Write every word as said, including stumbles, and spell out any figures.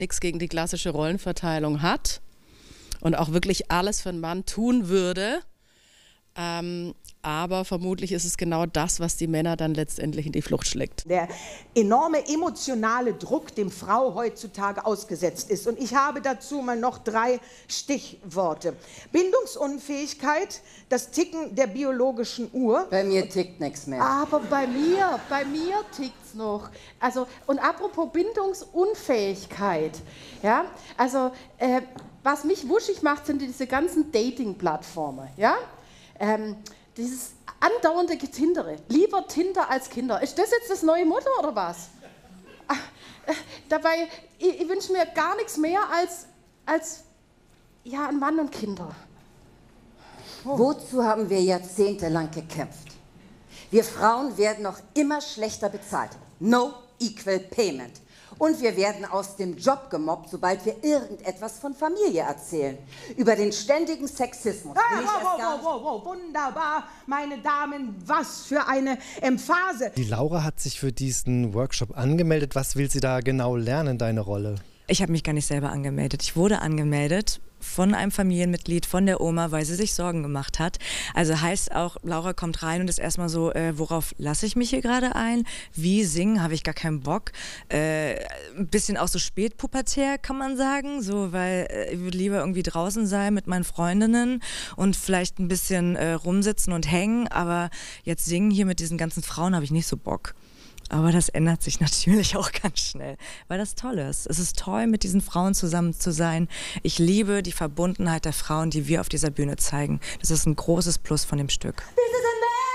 nichts gegen die klassische Rollenverteilung hat und auch wirklich alles für einen Mann tun würde. Ähm, aber vermutlich ist es genau das, was die Männer dann letztendlich in die Flucht schlägt. Der enorme emotionale Druck, dem Frau heutzutage ausgesetzt ist. Und ich habe dazu mal noch drei Stichworte. Bindungsunfähigkeit, das Ticken der biologischen Uhr. Bei mir tickt nichts mehr. Aber bei mir, bei mir tickt's noch. Also, und apropos Bindungsunfähigkeit, ja, also, äh, was mich wuschig macht, sind diese ganzen Dating-Plattformen, ja. Ähm, dieses andauernde Getindere. Lieber Tinder als Kinder. Ist das jetzt das neue Motto oder was? Ach, äh, dabei, ich, ich wünsche mir gar nichts mehr als, als ja, ein Mann und Kinder. Oh. Wozu haben wir jahrzehntelang gekämpft? Wir Frauen werden noch immer schlechter bezahlt. No equal payment. Und wir werden aus dem Job gemobbt, sobald wir irgendetwas von Familie erzählen. Über den ständigen Sexismus. Ah, wow, wow, wow, wow, wunderbar, meine Damen, was für eine Emphase. Die Laura hat sich für diesen Workshop angemeldet. Was will sie da genau lernen, deine Rolle? Ich habe mich gar nicht selber angemeldet. Ich wurde angemeldet von einem Familienmitglied, von der Oma, weil sie sich Sorgen gemacht hat. Also heißt auch, Laura kommt rein und ist erstmal so, äh, worauf lasse ich mich hier gerade ein? Wie singen? Habe ich gar keinen Bock. Äh, ein bisschen auch so spätpubertär, kann man sagen, so, weil äh, ich würde lieber irgendwie draußen sein mit meinen Freundinnen und vielleicht ein bisschen äh, rumsitzen und hängen, aber jetzt singen hier mit diesen ganzen Frauen habe ich nicht so Bock. Aber das ändert sich natürlich auch ganz schnell, weil das toll ist. Es ist toll, mit diesen Frauen zusammen zu sein. Ich liebe die Verbundenheit der Frauen, die wir auf dieser Bühne zeigen. Das ist ein großes Plus von dem Stück. This is